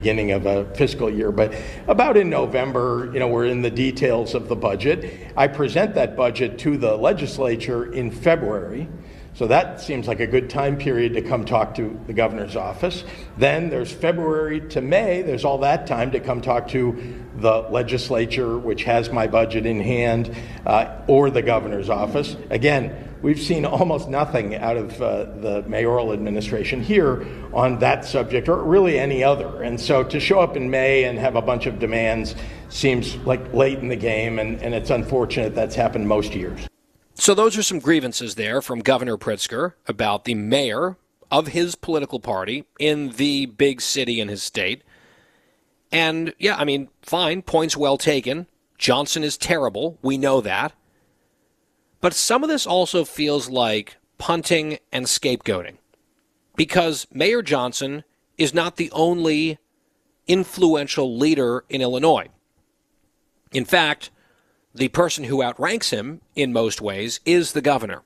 beginning of a fiscal year, but about in November, we're in the details of the budget. I present that budget to the legislature in February. So that seems like a good time period to come talk to the governor's office. Then there's February to May. There's all that time to come talk to the legislature, which has my budget in hand, or the governor's office. Again, we've seen almost nothing out of the mayoral administration here on that subject, or really any other. And so to show up in May and have a bunch of demands seems like late in the game, and it's unfortunate that's happened most years. So those are some grievances there from Governor Pritzker about the mayor of his political party in the big city in his state. And, yeah, I mean, fine, points well taken. Johnson is terrible. We know that. But some of this also feels like punting and scapegoating, because Mayor Johnson is not the only influential leader in Illinois. In fact, the person who outranks him in most ways is the governor.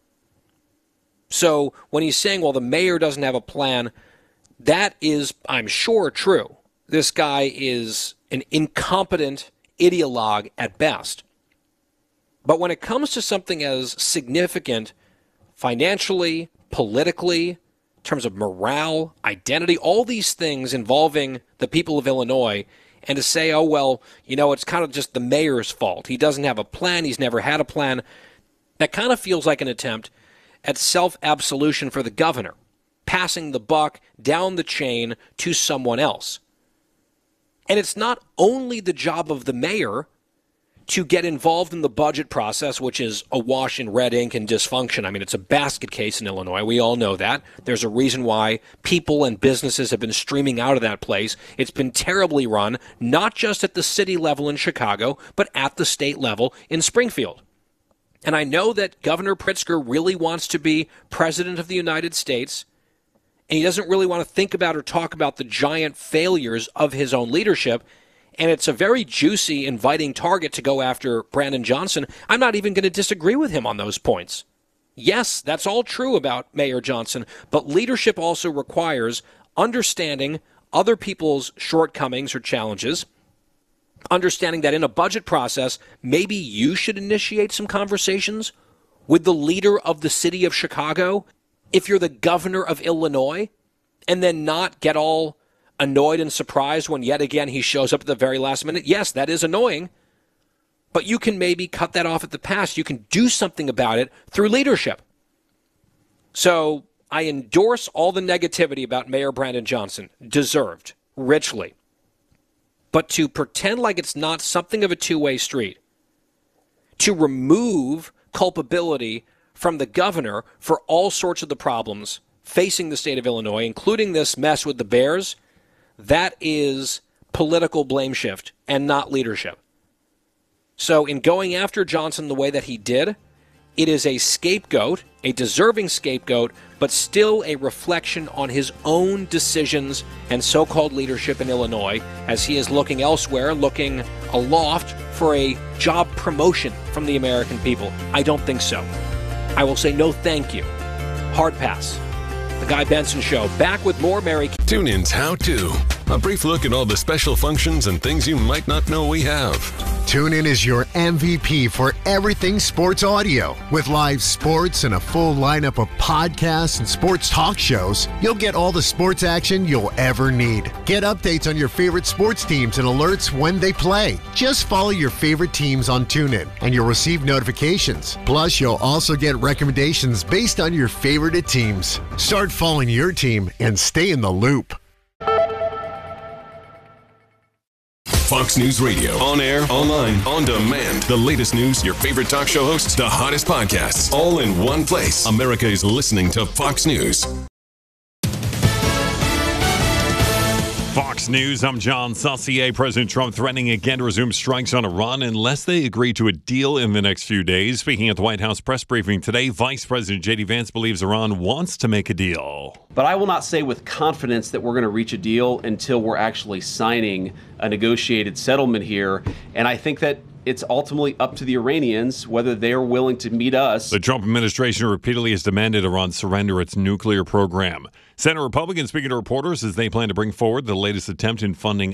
So when he's saying, well, the mayor doesn't have a plan, that is, I'm sure, true. This guy is an incompetent ideologue at best. But when it comes to something as significant financially, politically, in terms of morale, identity, all these things involving the people of Illinois, and to say, oh, well, it's kind of just the mayor's fault. He doesn't have a plan. He's never had a plan. That kind of feels like an attempt at self-absolution for the governor, passing the buck down the chain to someone else. And it's not only the job of the mayor to get involved in the budget process, which is awash in red ink and dysfunction. I mean, it's a basket case in Illinois. We all know that. There's a reason why people and businesses have been streaming out of that place. It's been terribly run, not just at the city level in Chicago, but at the state level in Springfield. And I know that Governor Pritzker really wants to be president of the United States, and he doesn't really want to think about or talk about the giant failures of his own leadership. And it's a very juicy, inviting target to go after Brandon Johnson. I'm not even going to disagree with him on those points. Yes, that's all true about Mayor Johnson, but leadership also requires understanding other people's shortcomings or challenges, understanding that in a budget process, maybe you should initiate some conversations with the leader of the city of Chicago if you're the governor of Illinois, and then not get all annoyed and surprised when yet again he shows up at the very last minute. Yes, that is annoying, but you can maybe cut that off at the pass. You can do something about it through leadership. So I endorse all the negativity about Mayor Brandon Johnson. Deserved, richly. But to pretend like it's not something of a two-way street, to remove culpability from the governor for all sorts of the problems facing the state of Illinois, including this mess with the Bears, that is political blame shift and not leadership. So in going after Johnson the way that he did, it is a scapegoat, a deserving scapegoat, but still a reflection on his own decisions and so-called leadership in Illinois as he is looking elsewhere, looking aloft for a job promotion from the American people. I don't think so. I will say no thank you. Hard pass. The Guy Benson Show, back with more Mary. TuneIn's How To. A brief look at all the special functions and things you might not know we have. TuneIn is your MVP for everything sports audio. With live sports and a full lineup of podcasts and sports talk shows, you'll get all the sports action you'll ever need. Get updates on your favorite sports teams and alerts when they play. Just follow your favorite teams on TuneIn, and you'll receive notifications. Plus, you'll also get recommendations based on your favorite teams. Start following your team and stay in the loop. Fox News Radio. On air, online, on demand. The latest news, your favorite talk show hosts, the hottest podcasts, all in one place. America is listening to Fox News. Fox News, I'm John Saucier. President Trump threatening again to resume strikes on Iran unless they agree to a deal in the next few days. Speaking at the White House press briefing today, Vice President J.D. Vance believes Iran wants to make a deal. But I will not say with confidence that we're going to reach a deal until we're actually signing a negotiated settlement here. And I think that it's ultimately up to the Iranians whether they are willing to meet us. The Trump administration repeatedly has demanded Iran surrender its nuclear program. Senate Republicans speaking to reporters as they plan to bring forward the latest attempt in funding